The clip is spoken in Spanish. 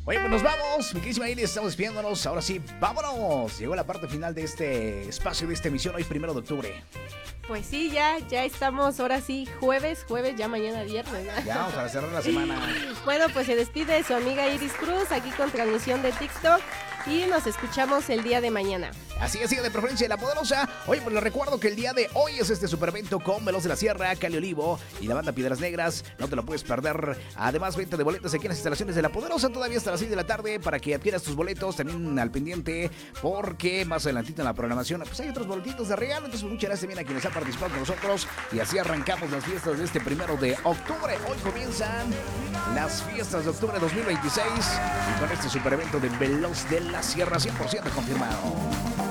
Oye, pues nos vamos, mi querísima Iris, estamos despidiéndonos. Ahora sí, vámonos. Llegó la parte final de este espacio, de esta emisión, hoy 1 de octubre. Pues sí, ya estamos, ahora sí, jueves, ya mañana viernes, ¿no? Ya, vamos a cerrar la semana. Bueno, pues se despide su amiga Iris Cruz, aquí con transmisión de TikTok, y nos escuchamos el día de mañana. Así es, sigue de preferencia de La Poderosa. Oye, pues les recuerdo que el día de hoy es este superevento con Veloz de la Sierra, Cali Olivo y la banda Piedras Negras. No te lo puedes perder. Además, venta de boletos aquí en las instalaciones de La Poderosa, todavía hasta las 6 de la tarde, para que adquieras tus boletos. También al pendiente, porque más adelantito en la programación, pues hay otros boletitos de regalo. Entonces, muchas gracias también a quienes han participado con nosotros. Y así arrancamos las fiestas de este 1 de octubre. Hoy comienzan las fiestas de octubre 2026. Y con este superevento de Veloz de la Sierra, 100% confirmado.